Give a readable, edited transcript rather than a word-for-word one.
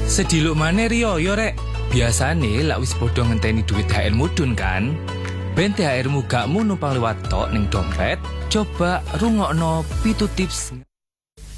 Sediluk maneh Rio yo rek. Biasane lak wis padha ngenteni duit THR mudhun kan. Ben THR-mu gak mu numpang liwat tok ning dompet, coba rungokno pitu tips.